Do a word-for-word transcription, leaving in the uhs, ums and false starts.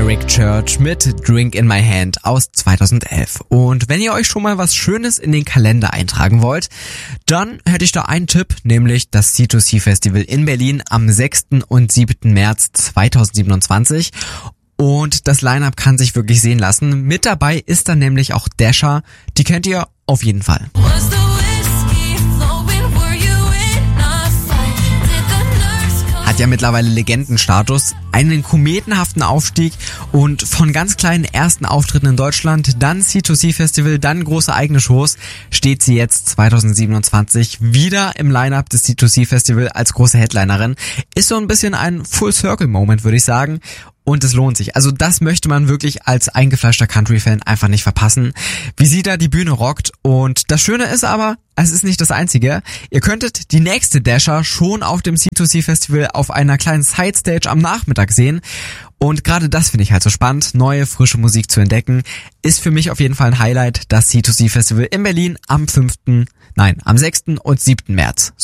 Eric Church mit Drink in My Hand aus zweitausendelf. Und wenn ihr euch schon mal was Schönes in den Kalender eintragen wollt, dann hätte ich da einen Tipp, nämlich das C zwei C Festival in Berlin am sechsten und siebten März zweitausendsiebenundzwanzig. Und das Line-Up kann sich wirklich sehen lassen. Mit dabei ist dann nämlich auch Dasha. Die kennt ihr auf jeden Fall. Hat ja mittlerweile Legendenstatus, einen kometenhaften Aufstieg und von ganz kleinen ersten Auftritten in Deutschland, dann C zwei C Festival, dann große eigene Shows, steht sie jetzt zweitausendsiebenundzwanzig wieder im Line-Up des C zwei C Festival als große Headlinerin. Ist so ein bisschen ein Full-Circle-Moment, würde ich sagen. Und es lohnt sich. Also das möchte man wirklich als eingefleischter Country-Fan einfach nicht verpassen, wie sie da die Bühne rockt. Und das Schöne ist aber, es ist nicht das Einzige. Ihr könntet die nächste Dasha schon auf dem C zwei C Festival auf einer kleinen Sidestage am Nachmittag sehen. Und gerade das finde ich halt so spannend, neue, frische Musik zu entdecken. Ist für mich auf jeden Fall ein Highlight, das C zwei C Festival in Berlin am fünften, nein, am sechsten und siebten März.